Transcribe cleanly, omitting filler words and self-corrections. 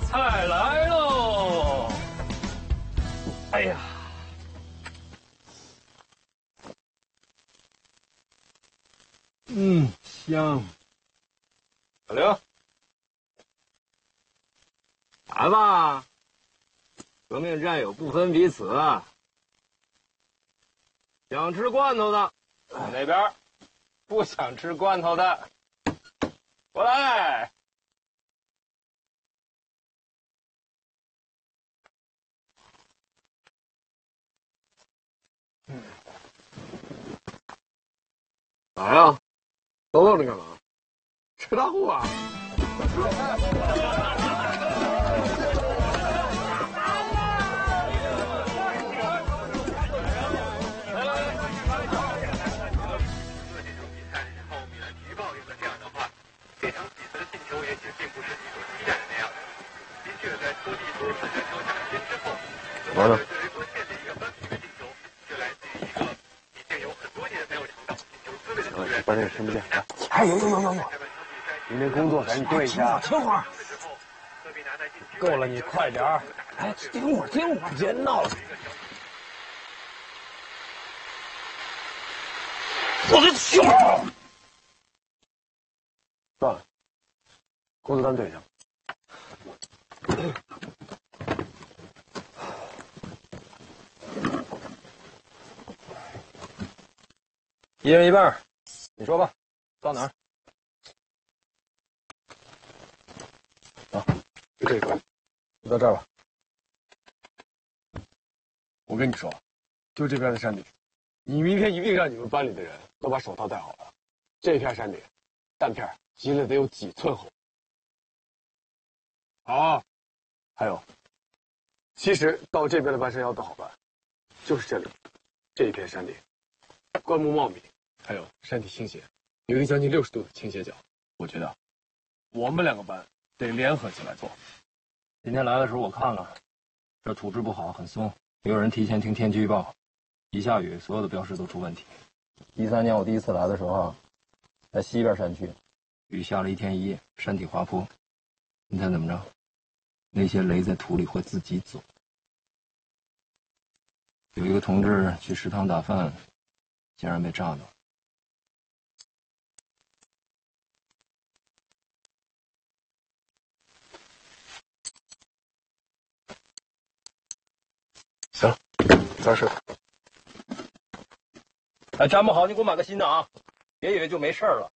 菜来喽！哎呀，香。小刘，来吧，革命战友不分彼此。想吃罐头的，那边；不想吃罐头的，过来。来呀，都愣着干嘛？吃大户啊！完了。把这个听不见。哎，有。明天工作赶紧对一下。听会儿。够了，你快点儿。哎，听会儿，别闹了。我的天！算了，工作单对上。一人一半，你说吧，到哪儿？啊，就这一块，就到这儿吧。我跟你说，就这边的山顶，你明天一定让你们班里的人都把手套戴好了。这片山顶，弹片积了得有几寸厚。好，还有，其实到这边的半山腰都好办，就是这里，这一片山顶，灌木茂密，还有山体倾斜，有一个将近60度的倾斜角。我觉得，我们2个班得联合起来做。 今天来的时候我看了，这土质不好，很松，也有人提前听天气预报，一下雨，所有的标识都出问题。13年我第一次来的时候，在西边山区，雨下了1天1夜，山体滑坡。你猜怎么着？那些雷在土里会自己走。有一个同志去食堂打饭，竟然被炸到。 行，完事。 哎，站不好，你给我买个新的啊！别以为就没事了。